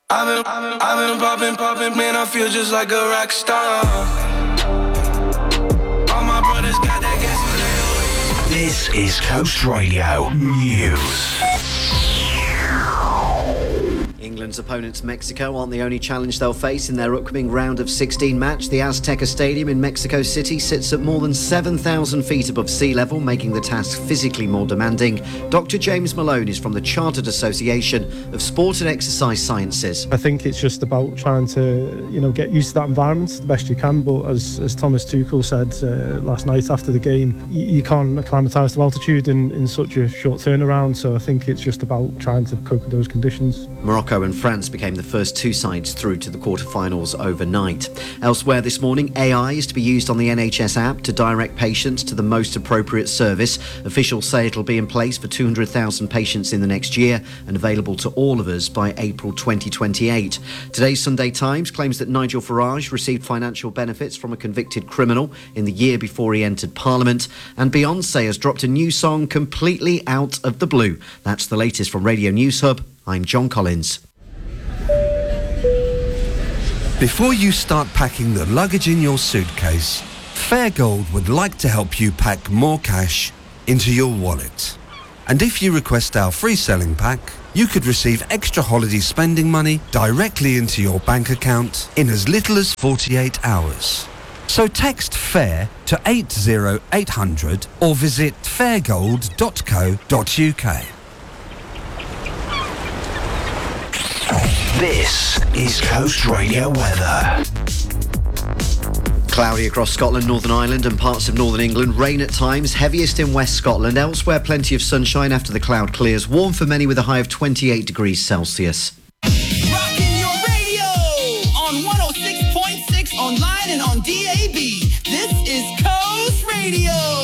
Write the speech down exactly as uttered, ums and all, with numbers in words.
I've been, I've been popping, popping, man, I feel just like a rock star. All my brothers got that gas. This is Coast Radio News. England's opponents, Mexico, aren't the only challenge they'll face in their upcoming round of sixteen match. The Azteca Stadium in Mexico City sits at more than seven thousand feet above sea level, making the task physically more demanding. Doctor James Malone is from the Chartered Association of Sport and Exercise Sciences. I think it's just about trying to, you know, get used to that environment the best you can. But as, as Thomas Tuchel said uh, last night after the game, you, you can't acclimatise to altitude in, in such a short turnaround. So I think it's just about trying to cope with those conditions. Morocco and France became the first two sides through to the quarter-finals overnight. Elsewhere this morning, A I is to be used on the N H S app to direct patients to the most appropriate service. Officials say it'll be in place for two hundred thousand patients in the next year and available to all of us by April twenty twenty-eight. Today's Sunday Times claims that Nigel Farage received financial benefits from a convicted criminal in the year before he entered Parliament. And Beyoncé has dropped a new song completely out of the blue. That's the latest from Radio News Hub. I'm John Collins. Before you start packing the luggage in your suitcase, Fairgold would like to help you pack more cash into your wallet. And if you request our free selling pack, you could receive extra holiday spending money directly into your bank account in as little as forty-eight hours. So text FAIR to eight zero eight hundred or visit fairgold dot co dot uk. This is Coast Radio weather. Cloudy across Scotland, Northern Ireland and parts of northern England. Rain at times, heaviest in West Scotland. Elsewhere, plenty of sunshine after the cloud clears. Warm for many with a high of twenty-eight degrees Celsius. Rocking your radio on one oh six point six online and on D A B.